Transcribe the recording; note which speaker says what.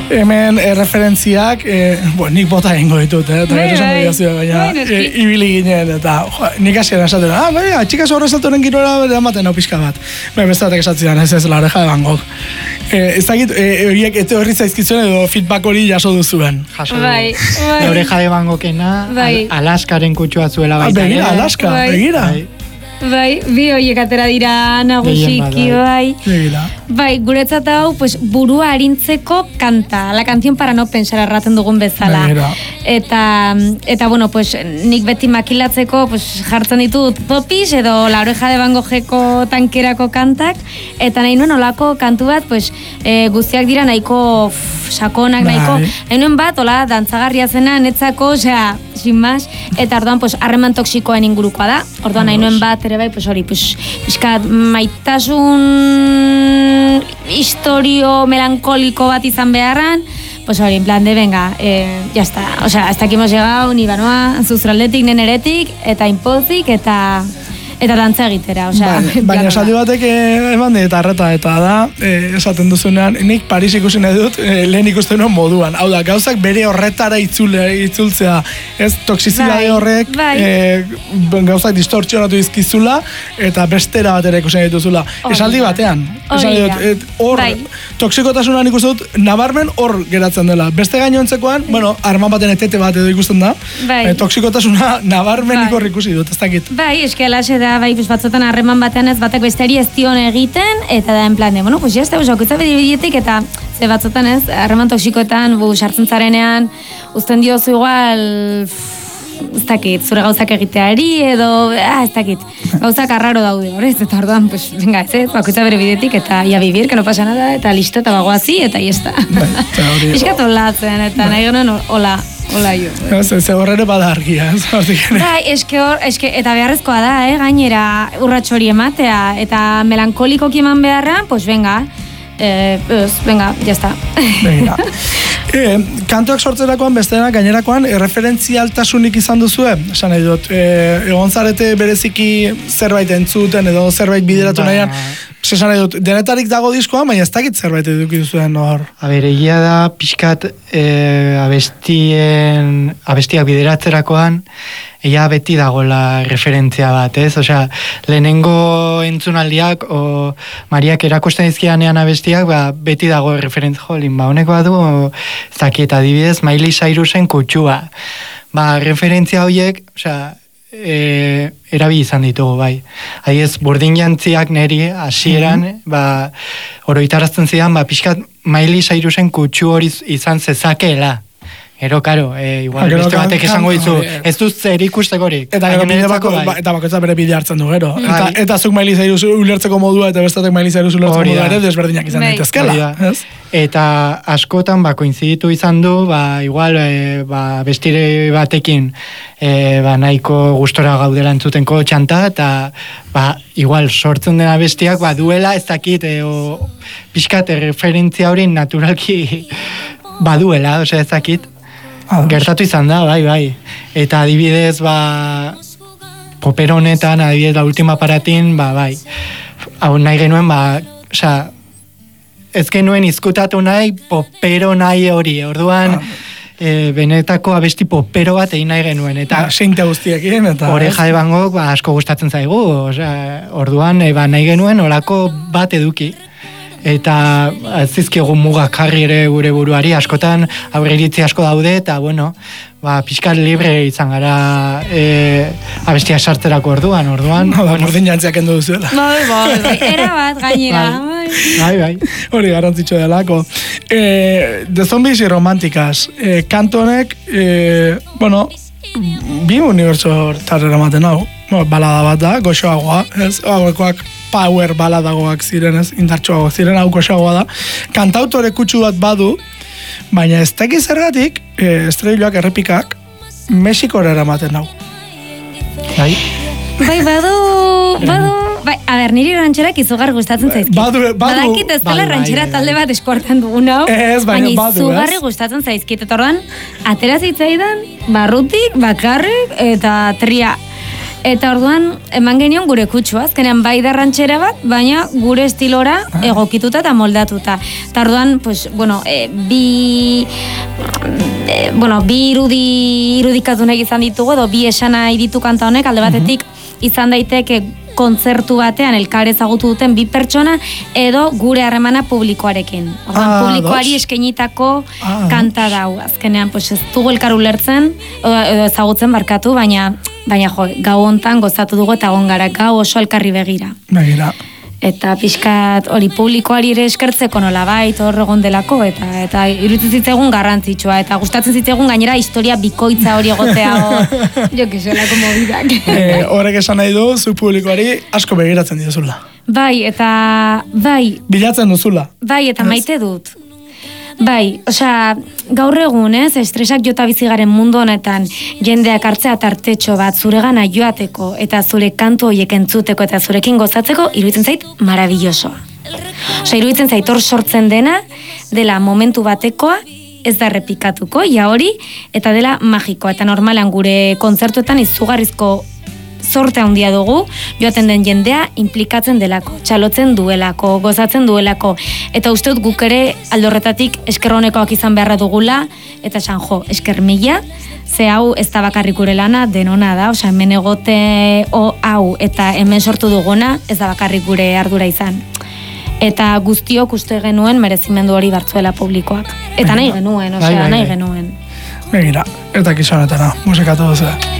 Speaker 1: hemen referentziak, nik bota egingo ditut, eta gero esan dira baina, ibili ginen, eta nik hasieran esaten, baina, txikas horre saltoren girora ematen hau pixka bat. Beste batek esatzean, ez La Oreja de Van Gogh. Ez dakit, horiek ete horri zaizkizuen edo feedback hori jaso duzuen.
Speaker 2: Bai. La Oreja de Van Goghena, Alaskaren kutsua zuela baita.
Speaker 1: Begira, Alaska, begira.
Speaker 3: Bai, bi horiek atera dira nagusiki, bai. Bai, guretzat hau, pues, burua arintzeko kanta, la canción para no pensar erraten dugun bezala. Eta bueno, pues, nik beti makilatzeko, pues, jartzen ditut Topis edo La Oreja de Van Gogheko tankerako kantak, eta nahi nuen olako kantu bat, pues, guztiak dira nahiko sakonak, nahiko, nahi nuen bat, hola, dantzagarria zena, netzako, osea, sin más, eta orduan, pues, harreman toksikoen ingurukoa da, orduan nahi nuen bat, ere bai, pues hori, pues, pixkat maitasun historio melankoliko bat izan beharran, pues hori, en plan de, venga, ya está, o sea, hasta aquí hemos llegado, ni banoa, zuzraldetik, neneretik, eta inpozik, eta dantza egitera, osea...
Speaker 1: Baina esaldi batek eman eta arreta eta da, esaten duzunean, nik Paris ikusi nahi dut, lehen ikusten nuen moduan. Hau da, gauzak bere horretara itzultzea, ez, toksizidade horrek, gauzak distortzionatu izkizula, eta bestera batera ikusten dituzula. Esaldi batean. Hor, toksikotasuna nik uste dut, nabarmen hor geratzen dela. Beste gainontzekoan, bueno, arman baten etete bat edo ikusten da, toksikotasuna nabarmen hor ikusi dut, ez dakit.
Speaker 3: Bai, eskelaxe da, bai, batzotan harreman batean ez batek besteari ez dion egiten, eta da, en plan de, bueno, pues ya está, okitza bidietik, eta ze batzotan ez, harreman toksikoetan, sartzen zarenean, uzten diozu igual, ez dakit, zure gauzak egiteari, edo, ez dakit, gauzak arraro daude, horrez, eta orduan, pues, venga, ez, okitza bere bidetik, eta ia vivir, que no pasa nada, eta listo, eta bagoazi, eta ya está. Iskat olatzen, eta nahi genuen, hola jo.
Speaker 1: Ze horrere bada argia, ez?
Speaker 3: Bai, eske, eta beharrezkoa da, gainera, urratxo hori ematea, eta melankolikoki eman beharra, pues venga, venga, ya está.
Speaker 1: Venga. Kantuak sortzerakoan, bestenak gainerakoan, referentzialtasunik izan duzue? Esan nahi dut, egon zarete bereziki zerbait entzuten edo zerbait bideratu nahian, esan nahi dut, denetarik dago diskoa, baina ez dakit zerbait eduki duzuen hor.
Speaker 2: Egia da, pixkat abestiak bideratzerakoan, ea beti dagoela referentzia bat, ez? Osea, lehenengo entzunaldiak, Mariak erakosten izkianean abestiak, beti dago referentzia jolin, honeko badu, zakit adibidez, Miley Cyrusen kutsua. Referentzia horiek, osea, erabi izan ditugu, bai. Adibidez, burdin jantziak neri, hasieran, oroitarazten zidan, pixkat Miley Cyrusen kutsu hori izan zezakeela. Ero, karo, igual, beste batek esango dizu, ez duz zer ikustekorik.
Speaker 1: Eta bakoitza bere bide hartzen du, gero. Eta zuk Miley Cyrus ulertzeko modua, eta bestatek Miley Cyrus ulertzeko modua ere, desberdinak izan daitezkela.
Speaker 2: Eta askotan, koinziditu izan du, igual, bestire batekin, nahiko gustora gaudela entzutenko txanta, eta, igual, sortzen dena bestiak, duela, ez dakit, pixkat, referentzia hori naturalki baduela, ez dakit. Gertatu izan da, bai. Eta adibidez, popero honetan, adibidez, la última paratin, bai. Hau nahi genuen, ez genuen izkutatu nahi, popero nahi hori. Orduan, benetako abesti popero bat egin nahi genuen. Eta
Speaker 1: seinte guztiekin.
Speaker 2: Oreja de Van Gogh, asko gustatzen zaigu. Orduan, nahi genuen, olako bat eduki. Eta zizkiegun mugak jarri ere gure buruari, askotan aurreiritzi asko daude, eta bueno, pixkat libre izan gara abestiak sartzerako orduan.
Speaker 1: Burdin jantziak endu duzuela.
Speaker 3: Bai, era bat gainera.
Speaker 2: Bai.
Speaker 1: Hori garrantzitsu delako. The Zombies y Románticas. Kantu honek, bi unibertso tarrera maten hau. Balada bat da, goxoagoa, ez? Hauekoak power baladagoak ziren, ez? Indartsuagoak ziren, hau goxoagoa da. Kantautore kutsu bat badu, baina ez dakiz zergatik, estrelloak errepikak, Mexikora eramaten hau.
Speaker 3: Bai, badu, a ber, niri rantxerak izugar gustatzen zaizkit. Badakit ez dela rantxera talde bat eskuartan dugun hau, baina izugarri gustatzen zaizkit. Eta orduan, atera zitzaidan, barrutik, bakarrik, eta tria. Eta orduan, eman genion gure kutsua, azkenean bai da rantxera bat, baina gure estilora egokituta eta moldatuta. Eta orduan, pues, bi irudikatu nahi izan ditugu, edo bi esana ditu kanta honek, alde batetik izan daiteke kontzertu batean elkar ezagutu duten bi pertsona edo gure harremana publikoarekin. Publikoari eskainitako kanta dau. Azkenean, pues ez dugu elkar ulertzen, edo ezagutzen barkatu, baina gau hontan gozatu dugu eta egon gara gau oso elkarri begira.
Speaker 1: Begira.
Speaker 3: Eta pixkat hori publikoari ere eskertzeko nolabait hor egon delako eta iruditzen zitzaigun garrantzitsua eta gustatzen zitzaigun gainera historia bikoitza hori egotea hor jo que zelako mobidak.
Speaker 1: Horrek esan nahi du zu publikoari asko begiratzen diozula.
Speaker 3: Bai, eta
Speaker 1: bilatzen duzula.
Speaker 3: Bai, eta maite dut. Bai, osea, gaur egun, estresak jota bizigaren mundu honetan jendeak hartzea tartetxo bat zuregana joateko eta zure kantu horiek entzuteko eta zurekin gozatzeko iruditzen zait maravillosoa. Osea, iruditzen zait hor sortzen dela momentu batekoa, ez da errepikatuko, ja hori, eta dela magikoa. Eta normalan gure kontzertuetan izugarrizko zorte handia dugu, joaten den jendea implikatzen delako, txalotzen duelako, gozatzen duelako, eta uste dut guk ere aldorretatik eskerronekoak izan beharra dugula, eta esan esker mila, ze hau ez da bakarrik gure lana, denona da, osea, hemen egote hau eta hemen sortu duguna, ez da bakarrik gure ardura izan. Eta guztiok uste genuen merezimendu hori bartzuela publikoak. Eta nahi genuen, osea, nahi genuen.
Speaker 1: Begira, eta kizanetara, musikatu duzela.